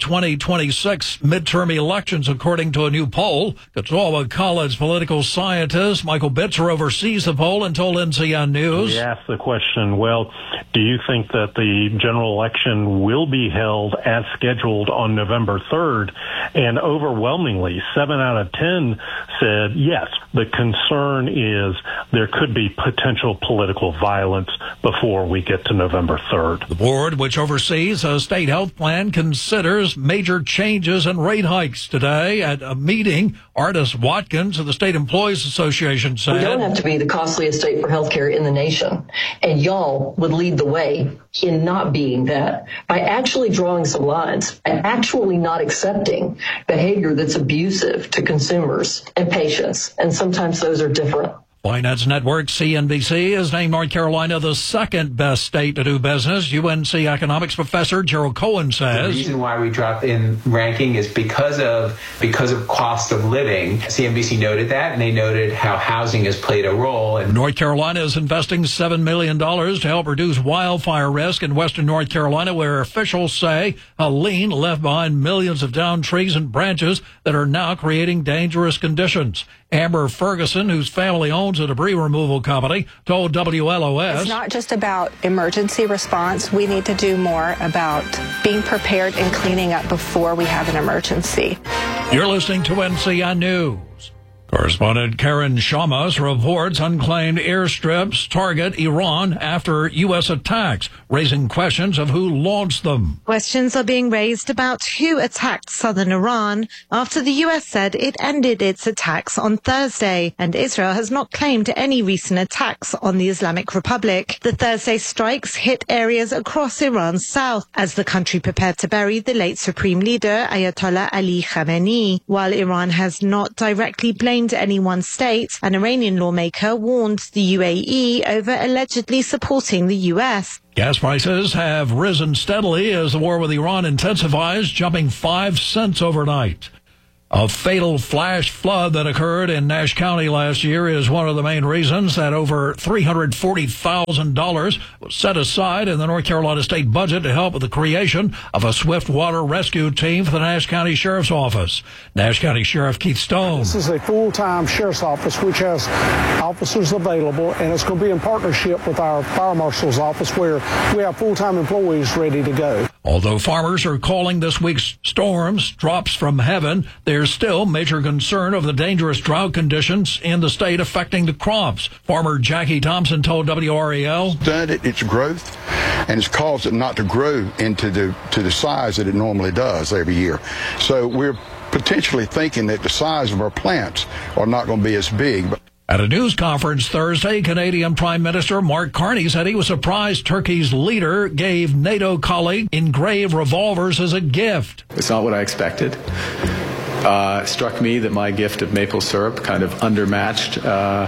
2026 midterm elections, according to a new poll. Catawba College political scientist Michael Bitzer oversees the poll and told NCN News. We asked the question, well, do you think that the general election will be held as scheduled on November 3rd? And overwhelmingly, 7 out of 10 said yes. The concern is there could be potential political violence before we get to November 3rd. The board, which oversees a state health plan, considers major changes and rate hikes today. At a meeting, Artis Watkins of the State Employees Association said, we don't have to be the costliest state for health care in the nation. And y'all would lead the way in not being that by actually drawing some lines and actually not accepting behavior that's abusive to consumers and patients. And sometimes those are different. Finance Network CNBC has named North Carolina the second best state to do business. UNC economics professor Gerald Cohen says the reason why we dropped in ranking is because of cost of living. CNBC noted that, and they noted how housing has played a role. And North Carolina is investing $7 million to help reduce wildfire risk in western North Carolina, where officials say Helene left behind millions of downed trees and branches that are now creating dangerous conditions. Amber Ferguson, whose family owns a debris removal company, told WLOS, it's not just about emergency response. We need to do more about being prepared and cleaning up before we have an emergency. You're listening to NCN News. Correspondent Karen Shamas reports unclaimed airstrips target Iran after U.S. attacks, raising questions of who launched them. Questions are being raised about who attacked southern Iran after the U.S. said it ended its attacks on Thursday, and Israel has not claimed any recent attacks on the Islamic Republic. The Thursday strikes hit areas across Iran's south as the country prepared to bury the late Supreme Leader Ayatollah Ali Khamenei. While Iran has not directly blamed any one state, an Iranian lawmaker warned the UAE over allegedly supporting the U.S. Gas prices have risen steadily as the war with Iran intensifies, jumping 5 cents overnight. A fatal flash flood that occurred in Nash County last year is one of the main reasons that over $340,000 was set aside in the North Carolina state budget to help with the creation of a swift water rescue team for the Nash County Sheriff's Office. Nash County Sheriff Keith Stone. This is a full-time sheriff's office which has officers available, and it's going to be in partnership with our fire marshal's office where we have full-time employees ready to go. Although farmers are calling this week's storms drops from heaven, there's still major concern of the dangerous drought conditions in the state affecting the crops. Farmer Jackie Thompson told WRAL, stunted its growth, and it's caused it not to grow into the size that it normally does every year. So we're potentially thinking that the size of our plants are not going to be as big. At a news conference Thursday, Canadian Prime Minister Mark Carney said he was surprised Turkey's leader gave NATO colleague engraved revolvers as a gift. It's not what I expected. It struck me that my gift of maple syrup kind of undermatched.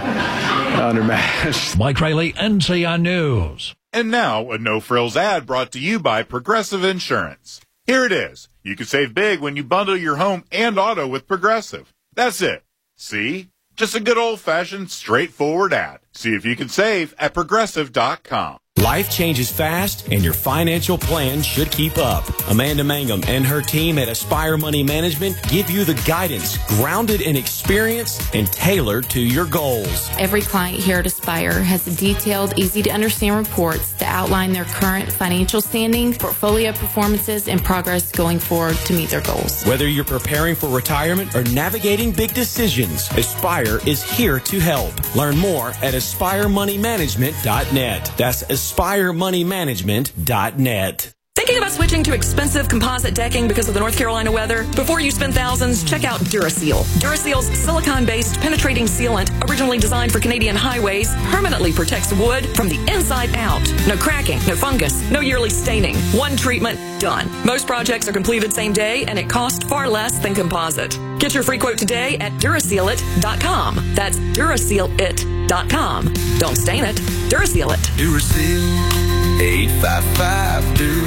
Mike Rayleigh, NCN News. And now, a no-frills ad brought to you by Progressive Insurance. Here it is. You can save big when you bundle your home and auto with Progressive. That's it. See? Just a good old-fashioned, straightforward ad. See if you can save at Progressive.com. Life changes fast, and your financial plan should keep up. Amanda Mangum and her team at Aspire Money Management give you the guidance grounded in experience and tailored to your goals. Every client here at Aspire has detailed, easy-to-understand reports that outline their current financial standing, portfolio performances, and progress going forward to meet their goals. Whether you're preparing for retirement or navigating big decisions, Aspire is here to help. Learn more at AspireMoneyManagement.net. That's AspireMoneyManagement.net. Thinking about switching to expensive composite decking because of the North Carolina weather? Before you spend thousands, check out Duraseal. Duraseal's silicone-based penetrating sealant, originally designed for Canadian highways, permanently protects wood from the inside out. No cracking, no fungus, no yearly staining. One treatment, done. Most projects are completed same day, and it costs far less than composite. Get your free quote today at DurasealIt.com. That's DurasealIt.com. Don't stain it. Duraseal it. Duraseal. 855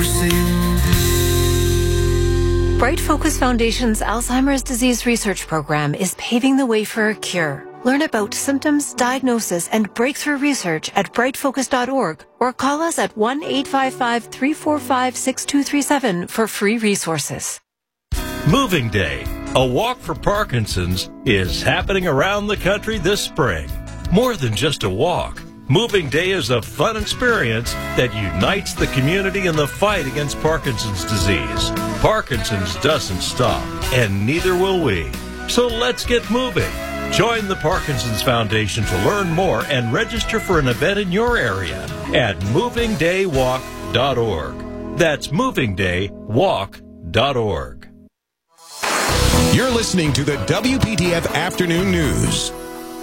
Duraseal. Bright Focus Foundation's Alzheimer's Disease Research Program is paving the way for a cure. Learn about symptoms, diagnosis, and breakthrough research at brightfocus.org or call us at 1-855-345-6237 for free resources. Moving Day, a walk for Parkinson's, is happening around the country this spring. More than just a walk. Moving Day is a fun experience that unites the community in the fight against Parkinson's disease. Parkinson's doesn't stop, and neither will we. So let's get moving. Join the Parkinson's Foundation to learn more and register for an event in your area at movingdaywalk.org. That's movingdaywalk.org. You're listening to the WPTF Afternoon News.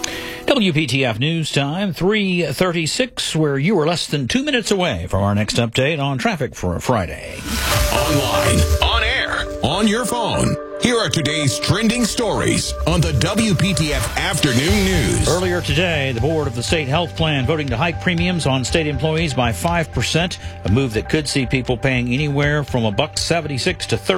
WPTF News Time, 3:36, where you are less than 2 minutes away from our next update on traffic for a Friday. Online, on air, on your phone. Here are today's trending stories on the WPTF Afternoon News. Earlier today, the board of the state health plan voting to hike premiums on state employees by 5%, a move that could see people paying anywhere from $1.76 to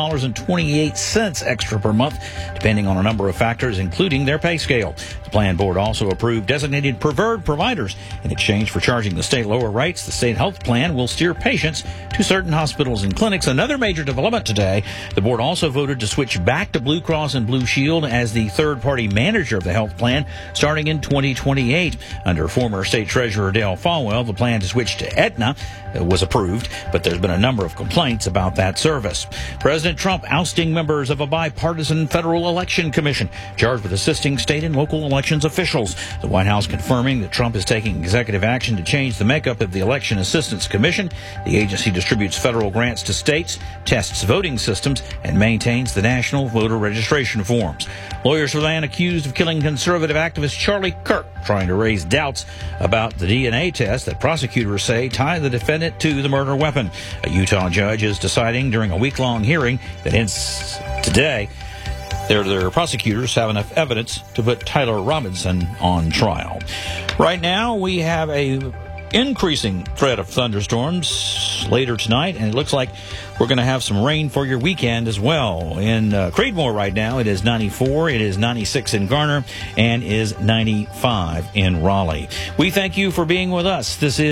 $32.28 extra per month, depending on a number of factors, including their pay scale. The plan board also approved designated preferred providers. In exchange for charging the state lower rates, the state health plan will steer patients to certain hospitals and clinics. Another major development today, the board also voted to switch back to Blue Cross and Blue Shield as the third-party manager of the health plan starting in 2028. Under former State Treasurer Dale Folwell, the plan to switch to Aetna was approved, but there's been a number of complaints about that service. President Trump ousting members of a bipartisan federal election commission charged with assisting state and local elections officials. The White House confirming that Trump is taking executive action to change the makeup of the Election Assistance Commission. The agency distributes federal grants to states, tests voting systems, and maintains the national voter registration forms. Lawyers for the man accused of killing conservative activist Charlie Kirk trying to raise doubts about the DNA test that prosecutors say tie the defendant to the murder weapon. A Utah judge is deciding during a week-long hearing that ends today their prosecutors have enough evidence to put Tyler Robinson on trial. Right now, we have a increasing threat of thunderstorms later tonight, and it looks like we're going to have some rain for your weekend as well. In Creedmoor right now, it is 94, it is 96 in Garner, and is 95 in Raleigh. We thank you for being with us. This is